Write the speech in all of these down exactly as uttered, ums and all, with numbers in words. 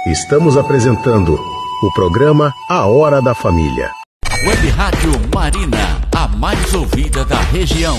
Estamos apresentando o programa A Hora da Família. Web Rádio Marina, a mais ouvida da região.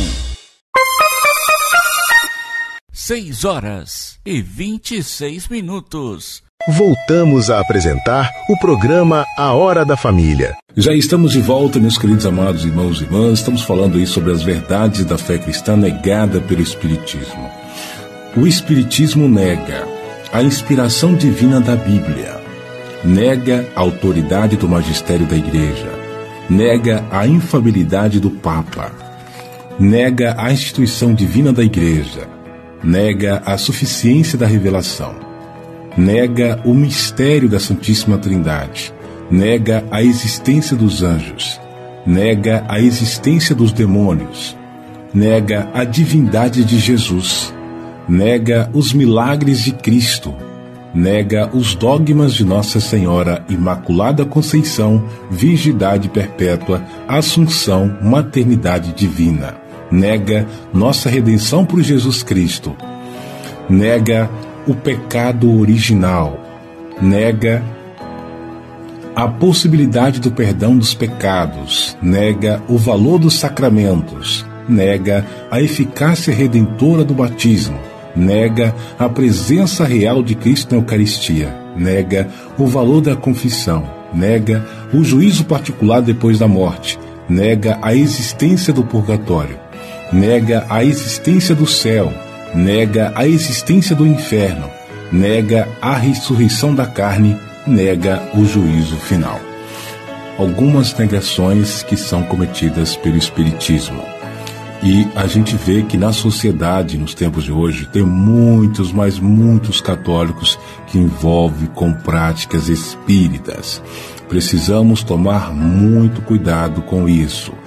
Seis horas e vinte e seis minutos. Voltamos a apresentar o programa A Hora da Família. Já estamos de volta, meus queridos amados irmãos e irmãs. Estamos falando aí sobre as verdades da fé cristã negada pelo Espiritismo. O Espiritismo nega a inspiração divina da Bíblia, nega a autoridade do magistério da Igreja, nega a infalibilidade do Papa, nega a instituição divina da Igreja, nega a suficiência da revelação, nega o mistério da Santíssima Trindade, nega a existência dos anjos, nega a existência dos demônios, nega a divindade de Jesus, nega os milagres de Cristo, nega os dogmas de Nossa Senhora Imaculada Conceição, Virgindade Perpétua, Assunção, Maternidade Divina, nega nossa redenção por Jesus Cristo, nega o pecado original, nega a possibilidade do perdão dos pecados, nega o valor dos sacramentos, nega a eficácia redentora do batismo, nega a presença real de Cristo na Eucaristia, nega o valor da confissão, nega o juízo particular depois da morte, nega a existência do purgatório, nega a existência do céu, nega a existência do inferno, nega a ressurreição da carne, nega o juízo final. Algumas negações que são cometidas pelo Espiritismo. E a gente vê que na sociedade, nos tempos de hoje, tem muitos, mas muitos católicos que envolvem com práticas espíritas. Precisamos tomar muito cuidado com isso.